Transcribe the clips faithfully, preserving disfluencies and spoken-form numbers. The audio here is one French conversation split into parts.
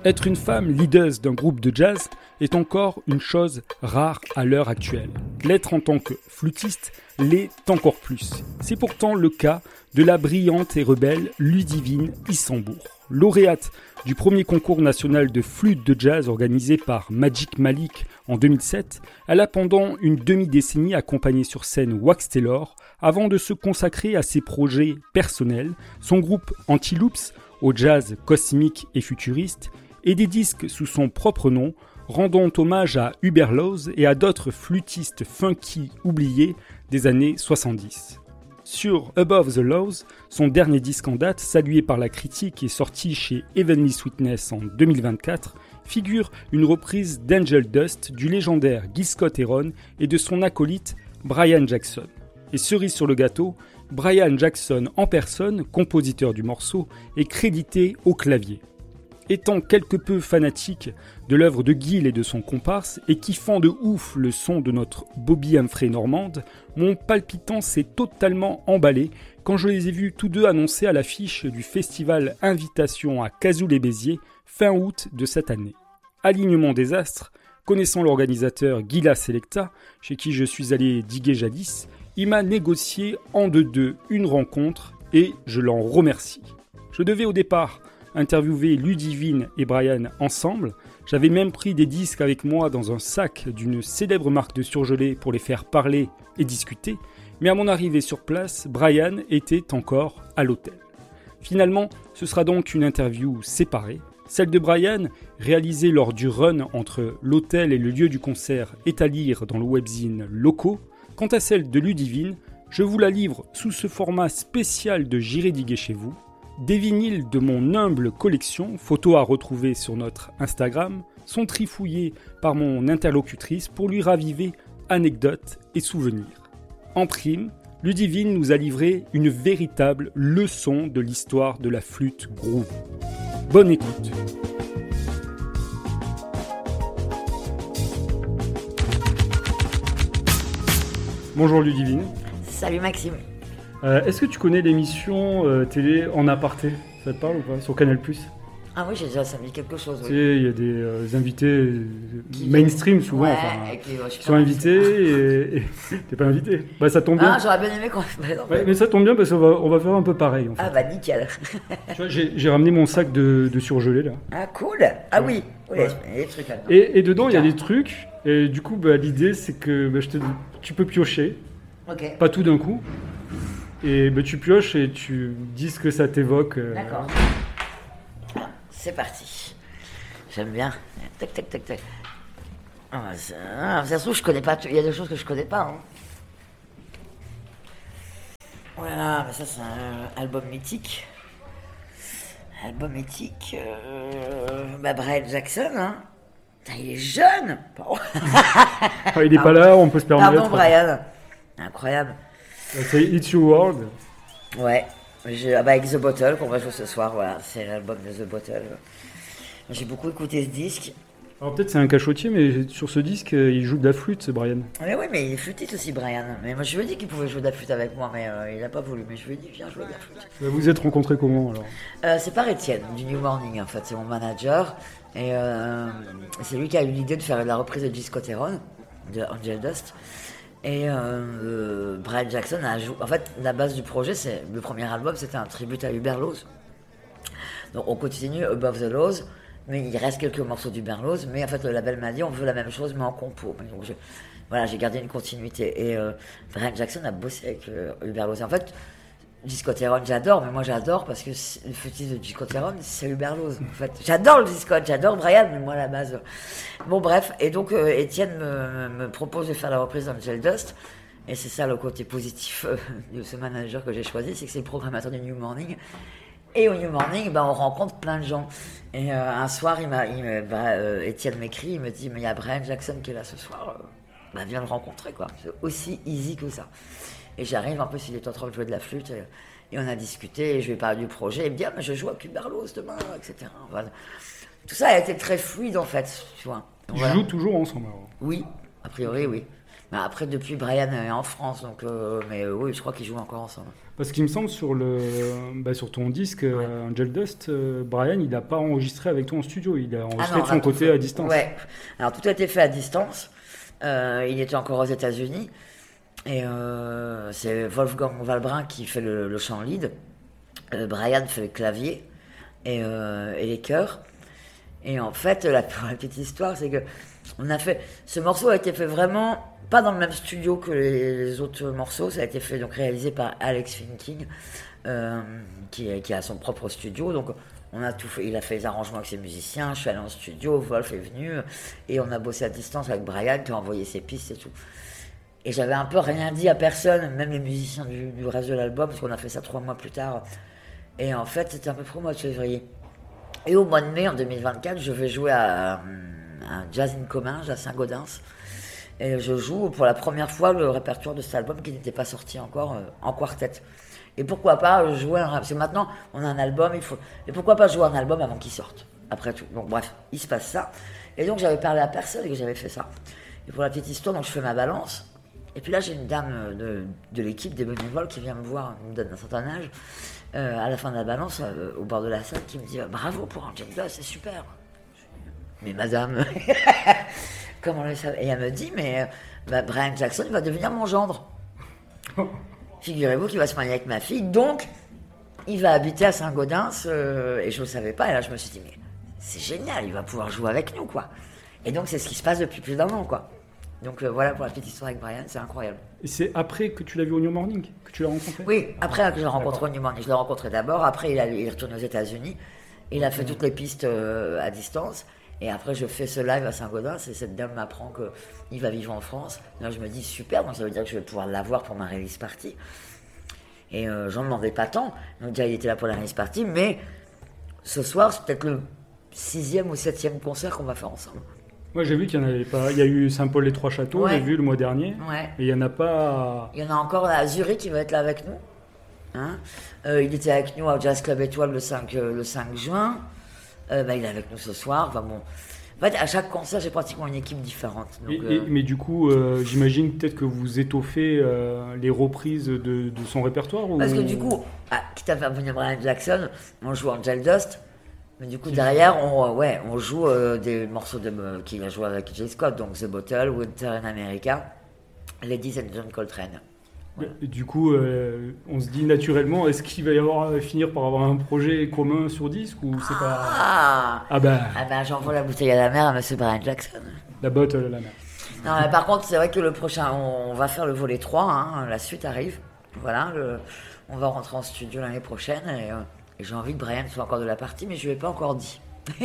Être une femme leader d'un groupe de jazz est encore une chose rare à l'heure actuelle. L'être en tant que flûtiste l'est encore plus. C'est pourtant le cas de la brillante et rebelle Ludivine Issambourg. Lauréate du premier concours national de flûte de jazz organisé par Magic Malik en deux mille sept, elle a pendant une demi-décennie accompagné sur scène Wax Taylor avant de se consacrer à ses projets personnels, son groupe Antiloops au jazz cosmique et futuriste, et des disques sous son propre nom, rendant hommage à Hubert Laws et à d'autres flûtistes funky oubliés des années soixante-dix. Sur Above the Laws, son dernier disque en date, salué par la critique et sorti chez Heavenly Sweetness en deux mille vingt-quatre, figure une reprise d'Angel Dust du légendaire Gil Scott-Heron et de son acolyte Brian Jackson. Et cerise sur le gâteau, Brian Jackson en personne, compositeur du morceau, est crédité au clavier. Étant quelque peu fanatique de l'œuvre de Gil et de son comparse, et kiffant de ouf le son de notre Bobby Humphrey normande, mon palpitant s'est totalement emballé quand je les ai vus tous deux annoncer à l'affiche du festival Invitation à Cazaux-les-Béziers fin août de cette année. Alignement des astres, connaissant l'organisateur Gila Selecta, chez qui je suis allé diguer jadis, il m'a négocié en deux-deux une rencontre et je l'en remercie. Je devais au départ interviewer Ludivine et Brian ensemble. J'avais même pris des disques avec moi dans un sac d'une célèbre marque de surgelés pour les faire parler et discuter, mais à mon arrivée sur place, Brian était encore à l'hôtel. Finalement, ce sera donc une interview séparée. Celle de Brian, réalisée lors du run entre l'hôtel et le lieu du concert, est à lire dans le webzine Locaux. Quant à celle de Ludivine, je vous la livre sous ce format spécial de J'irai diguer chez vous. Des vinyles de mon humble collection, photos à retrouver sur notre Instagram, sont trifouillés par mon interlocutrice pour lui raviver anecdotes et souvenirs. En prime, Ludivine nous a livré une véritable leçon de l'histoire de la flûte groove. Bonne écoute. Bonjour Ludivine. Salut Maxime. Euh, est-ce que tu connais l'émission euh, télé En Aparté ? Ça te parle ou pas ? Sur Canal plus ? Ah oui, j'ai déjà, ça me dit quelque chose. Tu Oui. sais, il y a des euh, invités euh, mainstream souvent, ouais, enfin, et puis, ouais, qui sont invités et, et t'es pas invité. Bah ça tombe bien. Ah, j'aurais bien aimé qu'on... Ouais, mais ça tombe bien parce qu'on va, on va faire un peu pareil en fait. Ah bah nickel. Tu vois, j'ai, j'ai ramené mon sac de, de surgelés là. Ah cool. Ah oui, oui, Ouais. il y a des trucs là-dedans. Et, et dedans il y a des trucs et du coup bah, l'idée c'est que bah, je te, tu peux piocher, Ok. pas tout d'un coup. Et bah, tu pioches et tu dis ce que ça t'évoque. euh, D'accord. C'est parti. J'aime bien. Tac, tac, tac, tac. Ah, ça, ah, ça se trouve, je connais pas. tout- Il y a des choses que je connais pas. Hein. Voilà, mais ça, c'est un album mythique. Album mythique. Euh, bah, Brian Jackson, hein. Putain, il est jeune. Pardon, ah, il est pas là, on peut se permettre. Pardon Brian. Incroyable. C'est It's Your World. Ouais. Je- ah bah, avec The Bottle, qu'on va jouer ce soir, voilà. C'est l'album de The Bottle. J'ai beaucoup écouté ce disque. Alors peut-être c'est un cachotier, mais sur ce disque, euh, il joue de la flûte, ce Brian. Mais oui, mais il est flûtiste aussi, Brian. Mais moi, je lui ai dit qu'il pouvait jouer de la flûte avec moi, mais euh, il n'a pas voulu. Mais je lui ai dit, viens jouer de la flûte. Vous vous êtes rencontrés comment alors ? Euh, c'est par Étienne, du New Morning, en fait. C'est mon manager. Et euh, c'est lui qui a eu l'idée de faire la reprise de Gil Scott-Heron, de Angel Dust. Et euh, euh, Brian Jackson a joué. En fait, la base du projet, c'est le premier album, c'était un tribute à Hubert Laws. Donc on continue Above the Laws, mais il reste quelques morceaux d'Hubert Laws. Mais en fait, le label m'a dit on veut la même chose, mais en compo. Donc je, voilà, j'ai gardé une continuité. Et euh, Brian Jackson a bossé avec euh, Hubert Laws. Et en fait, Gil Scott-Heron, j'adore, mais moi j'adore parce que c'est- le fétiche de Gil Scott-Heron, c'est Hubert Laws. En fait, j'adore le Gil Scott, j'adore Brian, mais moi à la base. euh, Bon, bref, et donc euh, Étienne me, me propose de faire la reprise d'Angel Dust. Et c'est ça le côté positif euh, de ce manager que j'ai choisi, c'est que c'est le programmateur du New Morning. Et au New Morning, bah, on rencontre plein de gens. Et euh, un soir, il m'a, il me- bah, euh, Étienne m'écrit, il me dit, mais il y a Brian Jackson qui est là ce soir, euh, bah, viens le rencontrer, quoi. C'est aussi easy que ça. Et j'arrive, en plus, il est en train de jouer de la flûte, et, et on a discuté, et je lui ai parlé du projet, il me dit, ah, mais je joue avec Hubert Laws demain, et cetera. Voilà. Tout ça a été très fluide, en fait, tu vois. Donc, Ils voilà. jouent toujours ensemble alors. Oui, a priori, oui. Bah, après, depuis, Brian est en France, donc, euh, mais euh, oui, je crois qu'ils jouent encore ensemble. Parce qu'il me semble sur, le, bah, sur ton disque, ouais. euh, Angel Dust, euh, Brian, il n'a pas enregistré avec toi en studio, il a enregistré ah non, de son côté fait, à distance. Ouais, alors tout a été fait à distance. Euh, il était encore aux États-Unis. Et euh, c'est Wolfgang Valbrin qui fait le, le chant lead. Euh, Brian fait le clavier et, euh, et les chœurs. Et en fait, la, la petite histoire, c'est que on a fait, ce morceau a été fait vraiment pas dans le même studio que les, les autres morceaux. Ça a été fait donc réalisé par Alex Finking, euh, qui, qui a son propre studio. Donc on a tout fait, il a fait les arrangements avec ses musiciens. Je suis allé en studio, Wolf est venu et on a bossé à distance avec Brian qui a envoyé ses pistes et tout. Et j'avais un peu rien dit à personne, même les musiciens du, du reste de l'album, parce qu'on a fait ça trois mois plus tard. Et en fait, c'était un peu près au mois de février. Et au mois de mai, en deux mille vingt-quatre, je vais jouer à, à un Jazz in Comminges à Saint-Gaudens. Et je joue pour la première fois le répertoire de cet album qui n'était pas sorti encore euh, en quartet. Et pourquoi pas jouer un... Parce que maintenant, on a un album, il faut... Et pourquoi pas jouer un album avant qu'il sorte, après tout. Donc bref, il se passe ça. Et donc j'avais parlé à personne et que j'avais fait ça. Et pour la petite histoire, donc je fais ma balance. Et puis là, j'ai une dame de, de l'équipe, des bénévoles, qui vient me voir, une dame d'un certain âge, euh, à la fin de la balance, euh, au bord de la salle, qui me dit « Bravo pour Angel Dust, c'est super !» Mais madame, comment elle savait ? Et elle me dit « Mais bah, Brian Jackson va devenir mon gendre. Figurez-vous qu'il va se marier avec ma fille, donc il va habiter à Saint-Gaudens. Euh, » Et je ne le savais pas, et là je me suis dit « Mais c'est génial, il va pouvoir jouer avec nous, quoi. » Et donc c'est ce qui se passe depuis plus d'un an, quoi. Donc euh, voilà pour la petite histoire avec Brian, c'est incroyable. Et c'est après que tu l'as vu au New Morning que tu l'as rencontré ? Oui, après que je l'ai rencontré au New Morning. Je l'ai rencontré d'abord, après il, a, il est retourné aux États-Unis, il a fait toutes les pistes euh, à distance, et après je fais ce live à Saint-Gaudens, et cette dame m'apprend qu'il va vivre en France. Là je me dis super, donc ça veut dire que je vais pouvoir l'avoir pour ma release party. Et euh, j'en demandais pas tant, donc déjà il était là pour la release party, mais ce soir c'est peut-être le sixième ou septième concert qu'on va faire ensemble. Moi, j'ai vu qu'il y en avait pas. Il y a eu Saint-Paul-les-Trois-Châteaux, ouais. J'ai vu le mois dernier. Ouais. Et il y en a pas. Il y en a encore à Zurich qui va être là avec nous. Hein euh, il était avec nous au Jazz Club Étoile le cinq, euh, le cinq juin. Euh, bah, il est avec nous ce soir. Enfin, bon. En fait, à chaque concert, j'ai pratiquement une équipe différente. Donc, et, euh... et, mais du coup, euh, j'imagine peut-être que vous étoffez euh, les reprises de, de son répertoire ou... Parce que du coup, ah, quitte à faire venir Brian Jackson, on joue Angel Dust. Mais du coup, derrière, on, ouais, on joue euh, des morceaux de, euh, qu'il a joué avec Jay Scott, donc The Bottle, Winter in America, Ladies and John Coltrane. Voilà. Du coup, euh, on se dit naturellement, est-ce qu'il va y avoir finir par avoir un projet commun sur disque ou c'est pas... Ah, ah ben, ah ben j'envoie la bouteille à la mer à Monsieur Brian Jackson. La bottle à la mer. Non, mais par contre, c'est vrai que le prochain, on, on va faire le volet trois, hein, la suite arrive. Voilà, le, on va rentrer en studio l'année prochaine et... Euh, Et j'ai envie que Brian soit encore de la partie, mais je ne lui ai pas encore dit.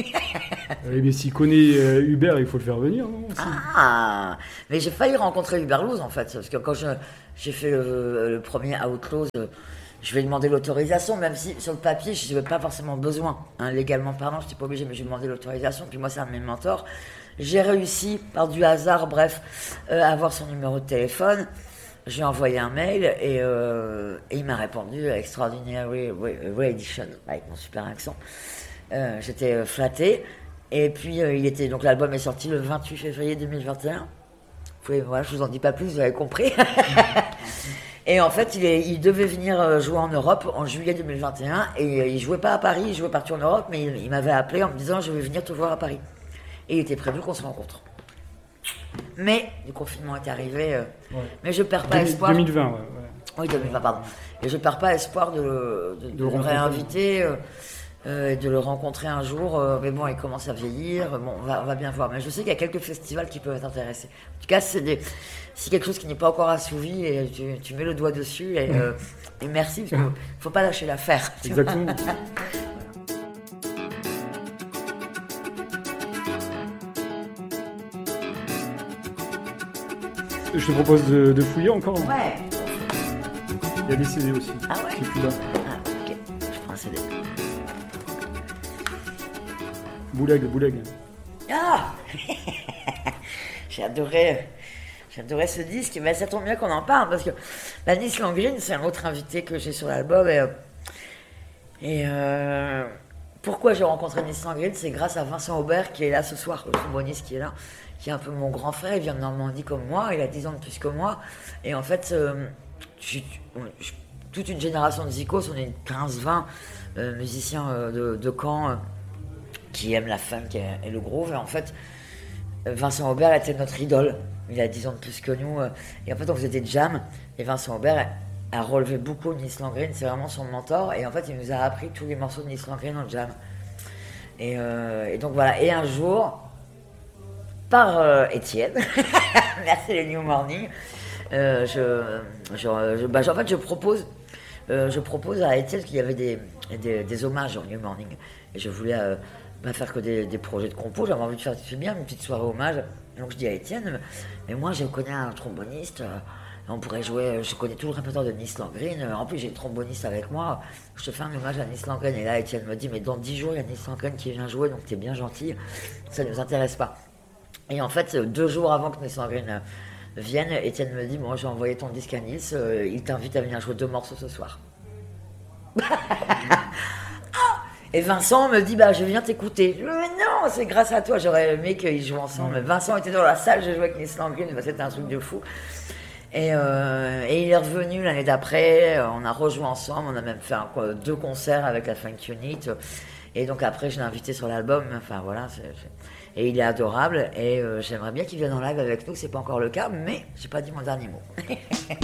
Oui, mais s'il connaît euh, Hubert, il faut le faire venir, non aussi. Ah, mais j'ai failli rencontrer Hubert Loos, en fait. Parce que quand je, j'ai fait le, le premier Outlaws, je vais demander l'autorisation, même si sur le papier, je n'avais pas forcément besoin. Hein, légalement parlant, je n'étais pas obligé, mais j'ai demandé l'autorisation. Puis moi, c'est un de mes mentors. J'ai réussi, par du hasard, bref, euh, à avoir son numéro de téléphone. J'ai envoyé un mail et, euh, et il m'a répondu Extraordinary Re-Edition avec mon super accent. Euh, j'étais flatté et puis euh, il était donc l'album est sorti le vingt-huit février deux mille vingt et un. Vous pouvez, voilà, je vous en dis pas plus, vous avez compris. Et en fait, il, est, il devait venir jouer en Europe en juillet deux mille vingt et un et il jouait pas à Paris, il jouait partout en Europe, mais il, il m'avait appelé en me disant je vais venir te voir à Paris. Et il était prévu qu'on se rencontre. Mais le confinement est arrivé, euh, ouais. Mais je perds pas espoir. deux mille vingt, ouais, ouais. Oui, deux mille vingt, pardon. Et je perds pas espoir de, de, de, de le réinviter, euh, euh, de le rencontrer un jour. Euh, mais bon, il commence à vieillir. Bon, on va, on va bien voir. Mais je sais qu'il y a quelques festivals qui peuvent être intéressés. En tout cas, c'est, des, c'est quelque chose qui n'est pas encore assouvi et tu, tu mets le doigt dessus et, euh, et merci parce qu'il ne faut pas lâcher l'affaire. Exactement. Je te propose de, de fouiller encore. Hein. Ouais. Il y a des C D aussi. Ah ouais. C'est plus là. Ah ok. Je prends un C D. Bouleg, Bouleg. Ah. J'ai adoré. J'ai adoré ce disque. Mais ça tombe bien qu'on en parle parce que Lannis Langreen, c'est un autre invité que j'ai sur l'album et, et euh, pourquoi j'ai rencontré Nils Landgren, c'est grâce à Vincent Aubert qui est là ce soir, le tromboniste qui est là, qui est un peu mon grand frère, il vient de Normandie comme moi, il a dix ans de plus que moi. Et en fait, euh, je, je, toute une génération de zikos, on est quinze vingt euh, musiciens euh, de, de Caen euh, qui aiment la funk et, et le groove. Et en fait, Vincent Aubert était notre idole. Il a dix ans de plus que nous. Euh, et en fait, on faisait des jams. Et Vincent Aubert a, a relevé beaucoup Nils Landgren, c'est vraiment son mentor. Et en fait, il nous a appris tous les morceaux de Nils Landgren en jam. Et, euh, et donc voilà. Et un jour, par euh, Étienne, merci les New Morning, euh, je, je, je, bah, en fait je propose, euh, je propose à Étienne qu'il y avait des, des, des hommages en New Morning. Et je voulais euh, bah, faire que des, des projets de compo, j'avais envie de faire bien une petite soirée hommage. Donc je dis à Étienne, mais moi je connais un tromboniste, euh, on pourrait jouer, je connais tout le répertoire de Nils Landgren, en plus j'ai le tromboniste avec moi, je te fais un hommage à Nils Landgren. Et là Étienne me dit, mais dans dix jours il y a Nils Landgren qui vient jouer, donc t'es bien gentil, ça ne nous intéresse pas. Et en fait, deux jours avant que Nils Landgren vienne, Étienne me dit, bon, j'ai envoyé ton disque à Nils, euh, il t'invite à venir jouer deux morceaux ce soir. Et Vincent me dit, bah je viens t'écouter. Je dis, mais non, c'est grâce à toi, j'aurais aimé qu'ils jouent ensemble. Mais Vincent était dans la salle, j'ai joué avec Nils Landgren, bah, c'était un truc de fou. Et, euh, et il est revenu l'année d'après, on a rejoué ensemble, on a même fait un, quoi, deux concerts avec la Funk Unit. Et donc après, je l'ai invité sur l'album, enfin voilà, c'est, c'est... et il est adorable. Et euh, j'aimerais bien qu'il vienne en live avec nous, c'est pas encore le cas, mais j'ai pas dit mon dernier mot.